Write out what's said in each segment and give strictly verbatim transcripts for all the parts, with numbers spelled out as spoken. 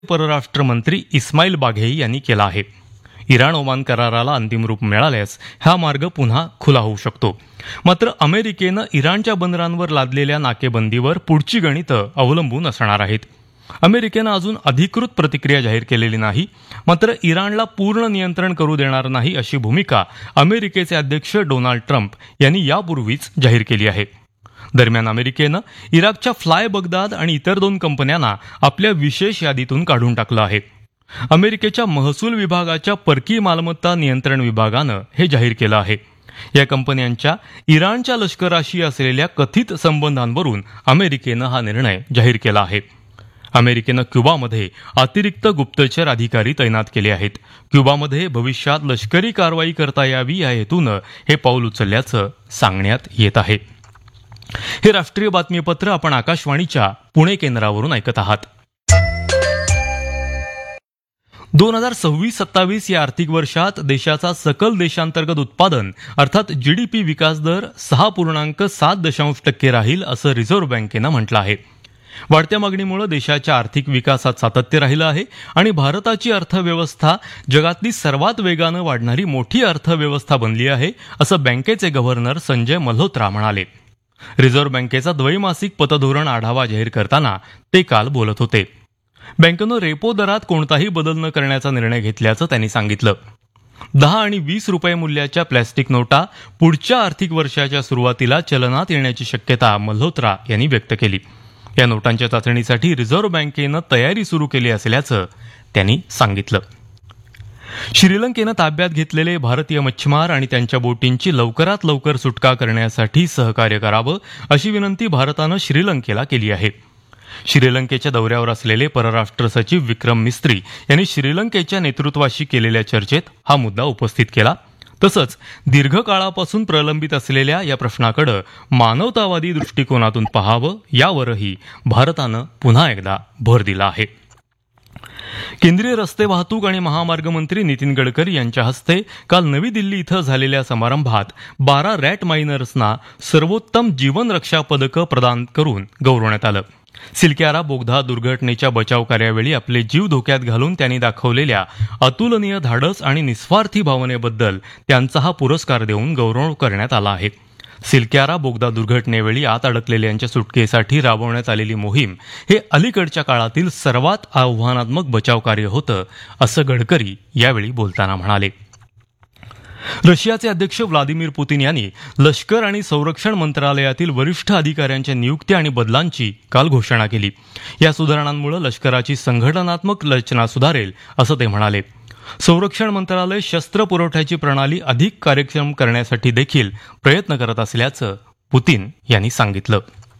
परराष्ट्र मंत्री इस्माईल बाघेई यांनी केला आहे. इराण ओमान कराराला अंतिम रूप मिळाल्यास हा मार्ग पुन्हा खुला होऊ शकतो. मात्र अमेरिकेनं इराणच्या बंदरांवर लादलेल्या नाकेबंदीवर पुढची गणितं अवलंबून असणार आहेत. अमेरिकेनं अजून अधिकृत प्रतिक्रिया जाहीर केलेली नाही. मात्र इराणला पूर्ण नियंत्रण करू देणार नाही अशी भूमिका अमेरिकेचे अध्यक्ष डोनाल्ड ट्रम्प यांनी यापूर्वीच जाहीर केली आहे. दरम्यान अमेरिकेनं इराकच्या फ्लाय बगदाद आणि इतर दोन कंपन्यांना आपल्या विशेष यादीतून काढून टाकलं आहे. अमेरिकेच्या महसूल विभागाच्या परकीय मालमत्ता नियंत्रण विभागानं हे जाहीर केलं आहे. या कंपन्यांच्या इराणच्या लष्कराशी असलेल्या कथित संबंधांवरून अमेरिकेनं हा निर्णय जाहीर केला आहे. अमेरिकेनं क्युबामध्ये अतिरिक्त गुप्तचर अधिकारी तैनात केले आहेत. क्युबामध्ये भविष्यात लष्करी कारवाई करता यावी या हेतूनं हे पाऊल उचलल्याचं सांगण्यात येत आहे. हे राष्ट्रीय बातमीपत्र आपण आकाशवाणीच्या पुणे केंद्रावरून ऐकत आहात. दोन हजार सव्वीस सत्तावीस या आर्थिक वर्षात देशाचा सकल देशांतर्गत उत्पादन अर्थात जीडीपी विकास दर सहा पूर्णांक सात दशांश टक्के राहील असं रिझर्व्ह बँकेनं म्हटलं आहे. वाढत्या मागणीमुळे देशाच्या आर्थिक विकासात सातत्य राहिलं आहे आणि भारताची अर्थव्यवस्था जगातली सर्वात वेगानं वाढणारी मोठी अर्थव्यवस्था बनली आहे असं बँकेचे गव्हर्नर संजय मल्होत्रा म्हणाले. रिझर्व्ह बँकेचा द्वैमासिक पतधोरण आढावा जाहीर करताना ते काल बोलत होते. बँकेनं रेपो दरात कोणताही बदल न करण्याचा निर्णय घेतल्याचं त्यांनी सांगितलं. दहा आणि वीस रुपये मूल्याच्या प्लॅस्टिक नोटा पुढच्या आर्थिक वर्षाच्या सुरुवातीला चलनात येण्याची शक्यता मल्होत्रा यांनी व्यक्त केली. या नोटांच्या चाचणीसाठी रिझर्व्ह बँकेनं तयारी सुरू केली असल्याचं त्यांनी सांगितलं. श्रीलंकेनं ताब्यात घेतलेले भारतीय मच्छीमार आणि त्यांच्या बोटींची लवकरात लवकर सुटका करण्यासाठी सहकार्य करावं अशी विनंती भारतानं श्रीलंकेला केली आहे. श्रीलंकेच्या दौऱ्यावर असलेले परराष्ट्र सचिव विक्रम मिस्त्री यांनी श्रीलंकेच्या नेतृत्वाशी केलेल्या चर्चेत हा मुद्दा उपस्थित केला. तसंच दीर्घकाळापासून प्रलंबित असलेल्या या प्रश्नाकडे मानवतावादी दृष्टिकोनातून पाहावं यावरही भारतानं पुन्हा एकदा भर दिला आहे. केंद्रीय रस्ते वाहतूक आणि महामार्ग मंत्री नितीन गडकरी यांच्या हस्ते काल नवी दिल्ली इथं झालेल्या समारंभात बारा रॅट मायनर्सना सर्वोत्तम जीवन रक्षा पदकं प्रदान करून गौरवण्यात आलं. सिलक्यारा बोगदा दुर्घटनेच्या बचाव कार्यावेळी आपले जीव धोक्यात घालून त्यांनी दाखवलेल्या अतुलनीय धाडस आणि निस्वार्थी भावनेबद्दल त्यांचा हा पुरस्कार देऊन गौरव करण्यात आला आहे. सिलक्यारा बोगदा दुर्घटनेवेळी आत अडकलेल्यांच्या सुटकेसाठी राबवण्यात आलेली मोहीम हे अलीकडच्या काळातील सर्वात आव्हानात्मक बचाव कार्य होतं असं गडकरी यावेळी बोलताना म्हणाले. रशियाचे अध्यक्ष व्लादिमीर पुतीन यांनी लष्कर आणि संरक्षण मंत्रालयातील वरिष्ठ अधिकाऱ्यांच्या नियुक्त्या आणि बदलांची काल घोषणा केली. या सुधारणांमुळे लष्कराची संघटनात्मक रचना सुधारेल असं ते म्हणाले. संरक्षण मंत्रालय शस्त्र पुरवठ्याची प्रणाली अधिक कार्यक्षम करण्यासाठी देखील प्रयत्न करत असल्याचं पुतीन यांनी सांगितलं.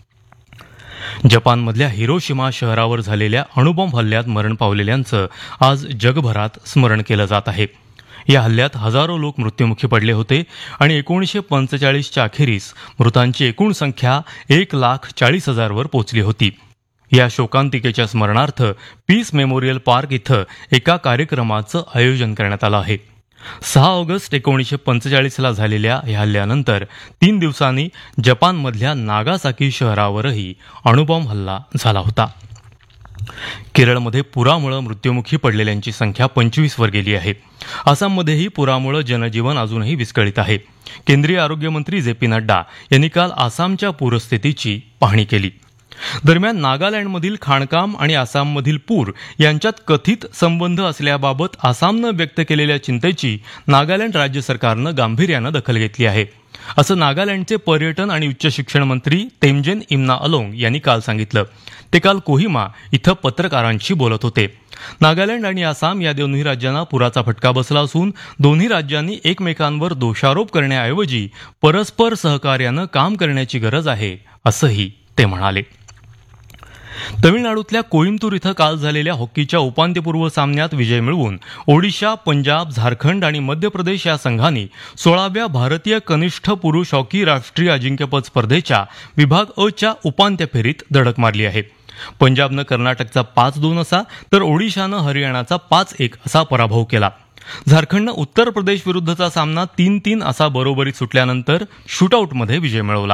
जपानमधल्या हिरोशिमा शहरावर झालेल्या अणुबॉम्ब हल्ल्यात मरण पावलेल्यांचं आज जगभरात स्मरण केलं जात आहे. या हल्ल्यात हजारो लोक मृत्युमुखी पडले होते आणि एकोणीसशे पंचेचाळीसच्या अखेरीस मृतांची एकूण संख्या एक लाख चाळीस हजारवर पोहोचली होती. या शोकांतिकेच्या स्मरणार्थ पीस मेमोरियल पार्क इथं एका कार्यक्रमाचं आयोजन करण्यात आलं आहे. सहा ऑगस्ट एकोणीसशे पंचेचाळीसला झालेल्या या हल्ल्यानंतर तीन दिवसांनी जपानमधल्या नागासाकी शहरावरही अणुबॉम्ब हल्ला झाला होता. केरळमध्ये पुरामुळे मृत्युमुखी पडलेल्यांची संख्या पंचवीस वर गेली आहे. आसाममध्येही पुरामुळे जनजीवन अजूनही विस्कळीत आहे. केंद्रीय आरोग्यमंत्री जे पी नड्डा यांनी काल आसामच्या पूरस्थितीची पाहणी केली. दरम्यान नागालँडमधील खाणकाम आणि आसाममधील पूर यांच्यात कथित संबंध असल्याबाबत आसामनं व्यक्त केलेल्या चिंतेची नागालँड राज्य सरकारनं गांभीर्यानं दखल घेतली आहे असं नागालँडचे पर्यटन आणि उच्च शिक्षण मंत्री तेमजेन इम्ना अलोंग यांनी काल सांगितलं. ते काल कोहिमा इथं पत्रकारांशी बोलत होते. नागालँड आणि आसाम या दोन्ही राज्यांना पुराचा फटका बसला असून दोन्ही राज्यांनी एकमेकांवर दोषारोप करण्याऐवजी परस्पर सहकार्यानं काम करण्याची गरज आहे असंही ते म्हणाले. तमिळनाडूतल्या कोईम्बतूर इथं काल झालेल्या हॉकीच्या उपांत्यपूर्व सामन्यात विजय मिळवून ओडिशा, पंजाब, झारखंड आणि मध्य प्रदेश या संघांनी सोळाव्या भारतीय कनिष्ठ पुरुष हॉकी राष्ट्रीय अजिंक्यपद स्पर्धेच्या विभाग अ च्या उपांत्य फेरीत धडक मारली आहे. पंजाबनं कर्नाटकचा पाच दोन असा तर ओडिशानं हरियाणाचा पाच एक असा पराभव केला. झारखंडनं उत्तर प्रदेश विरुद्धचा सामना तीन तीन असा बरोबरीत सुटल्यानंतर शूटआऊटमध्ये विजय मिळवला.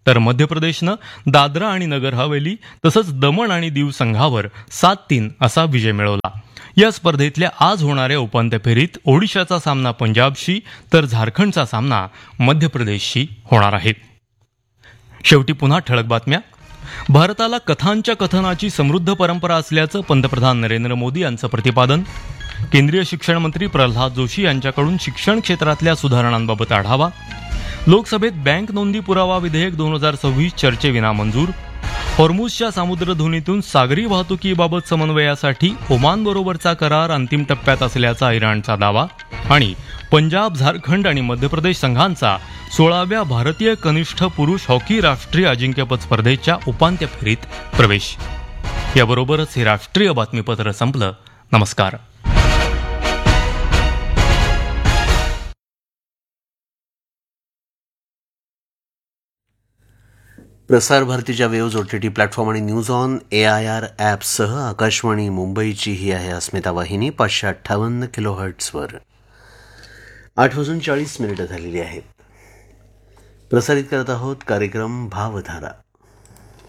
तर मध्य प्रदेशनं दादरा आणि नगर हवेली तसंच दमण आणि दीव संघावर सात तीन असा विजय मिळवला. या स्पर्धेतल्या आज होणाऱ्या उपांत्य फेरीत ओडिशाचा सामना पंजाबशी तर झारखंडचा सामना मध्य प्रदेशशी होणार आहे. शेवटी पुन्हा ठळक बातम्या. भारताला कथांच्या कथनाची समृद्ध परंपरा असल्याचं पंतप्रधान नरेंद्र मोदी यांचं प्रतिपादन. केंद्रीय शिक्षण मंत्री प्रल्हाद जोशी यांच्याकडून शिक्षण क्षेत्रातल्या सुधारणांबाबत आढावा. लोकसभेत बँक नोंदी पुरावा विधेयक दोन हजार सव्वीस चर्चेविना मंजूर. हॉर्मुझच्या सामुद्रधुनीतून सागरी वाहतुकीबाबत समन्वयासाठी ओमानबरोबरचा करार अंतिम टप्प्यात असल्याचा इराणचा दावा. आणि पंजाब, झारखंड आणि मध्य प्रदेश संघांचा सोळाव्या भारतीय कनिष्ठ पुरुष हॉकी राष्ट्रीय अजिंक्यपद स्पर्धेच्या उपांत्य फेरीत प्रवेश. याबरोबरच हे राष्ट्रीय बातमीपत्र संपलं. नमस्कार. प्रसार भारतीच्या waves O T T platform आणि news on A I R ॲपसह Akashvani मुंबईची ही आहे अस्मिता वाहिनी पाचशे अठ्ठावन्न किलो हर्ट्सवर. आठ वाजून चाळीस मिनिटं झालेली आहेत. प्रसारित करत आहोत कार्यक्रम भावधारा.